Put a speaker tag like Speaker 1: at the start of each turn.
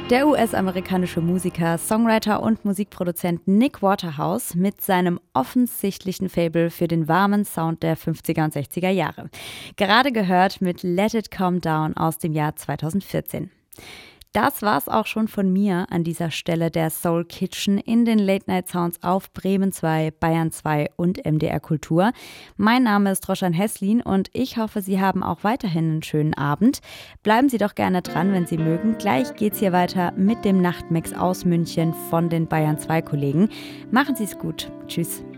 Speaker 1: Der US-amerikanische Musiker, Songwriter und Musikproduzent Nick Waterhouse mit seinem offensichtlichen Faible für den warmen Sound der 50er und 60er Jahre. Gerade gehört mit Let It Calm Down aus dem Jahr 2014. Das war's auch schon von mir an dieser Stelle der Soul Kitchen in den Late Night Sounds auf Bremen 2, Bayern 2 und MDR Kultur. Mein Name ist Roschan Heslin und ich hoffe, Sie haben auch weiterhin einen schönen Abend. Bleiben Sie doch gerne dran, wenn Sie mögen. Gleich geht's hier weiter mit dem Nachtmix aus München von den Bayern 2 Kollegen. Machen Sie es gut. Tschüss.